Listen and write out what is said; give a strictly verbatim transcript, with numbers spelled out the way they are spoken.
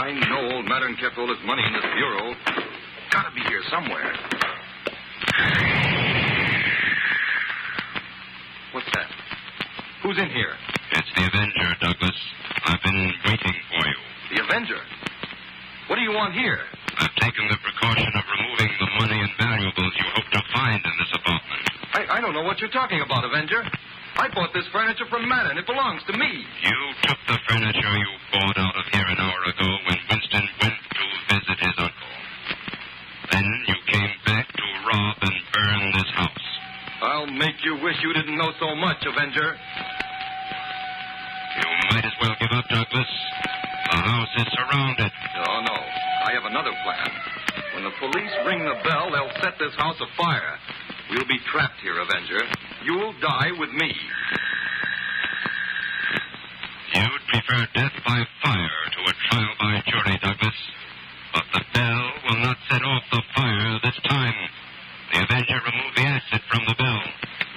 I know old Mattern kept all his money in this bureau. Gotta be here somewhere. What's that? Who's in here? It's the Avenger, Douglas. I've been waiting for you. The Avenger? What do you want here? I've taken the precaution of removing the money and valuables you hope to find in this apartment. I, I don't know what you're talking about, Avenger. I bought this furniture from Mattern. It belongs to me. You took the furniture you bought out of here an hour ago when Winston went to visit his uncle. Then you came back to rob and burn this house. I'll make you wish you didn't know so much, Avenger. You might as well give up, Douglas. The house is surrounded. Oh, no. I have another plan. When the police ring the bell, they'll set this house afire. We'll be trapped here, Avenger. You'll die with me. You'd prefer death by fire to a trial by jury, Douglas. But the bell will not set off the fire this time. The Avenger removed the acid from the bell.